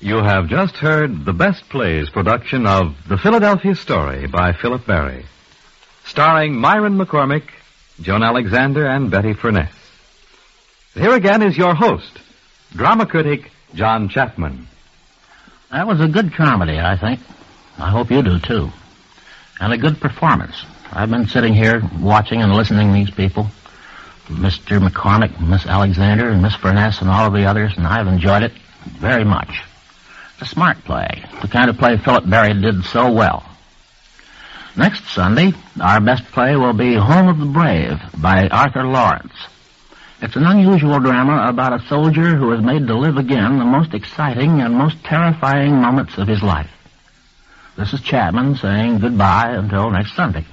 You have just heard the Best Plays production of The Philadelphia Story by Philip Barry, starring Myron McCormick, Joan Alexander, and Betty Furness. Here again is your host, drama critic John Chapman. That was a good comedy, I think. I hope you do, too. And a good performance. I've been sitting here watching and listening to these people, Mr. McCormick, Miss Alexander, and Miss Furness, and all of the others, and I've enjoyed it very much. It's a smart play, the kind of play Philip Barry did so well. Next Sunday, our best play will be Home of the Brave by Arthur Lawrence. It's an unusual drama about a soldier who is made to live again the most exciting and most terrifying moments of his life. This is Chapman saying goodbye until next Sunday.